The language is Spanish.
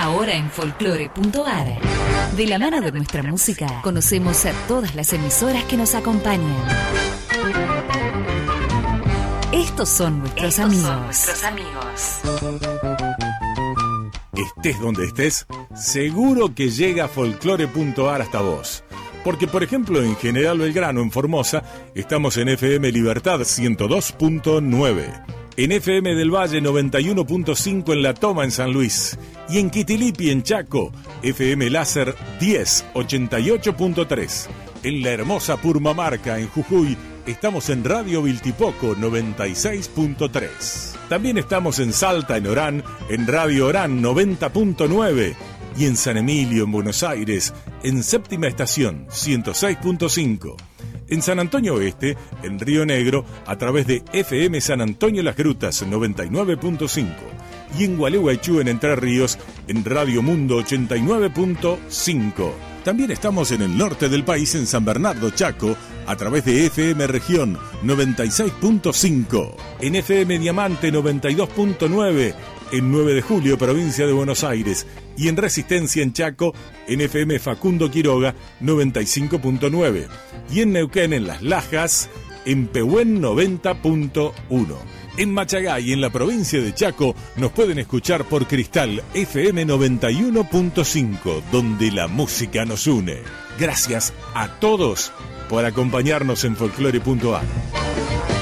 Ahora en folclore.ar. De la mano de nuestra música, conocemos a todas las emisoras que nos acompañan. Estos son nuestros amigos. Estés donde estés, seguro que llega folclore.ar hasta vos. Porque, por ejemplo, en General Belgrano, en Formosa, estamos en FM Libertad 102.9. En FM del Valle 91.5 en La Toma, en San Luis. Y en Quitilipi, en Chaco, FM Láser 1088.3. En la hermosa Purmamarca, en Jujuy, estamos en Radio Viltipoco 96.3. También estamos en Salta, en Orán, en Radio Orán 90.9. Y en San Emilio, en Buenos Aires, en Séptima Estación 106.5. En San Antonio Oeste, en Río Negro, a través de FM San Antonio Las Grutas 99.5. Y en Gualeguaychú, en Entre Ríos, en Radio Mundo 89.5. También estamos en el norte del país, en San Bernardo, Chaco, a través de FM Región 96.5. En FM Diamante 92.9. En 9 de Julio, provincia de Buenos Aires, y en Resistencia en Chaco, en FM Facundo Quiroga 95.9, y en Neuquén, en Las Lajas, en Pehuen 90.1. En Machagay, en la provincia de Chaco, nos pueden escuchar por Cristal FM 91.5, donde la música nos une. Gracias a todos por acompañarnos en folclore.ar.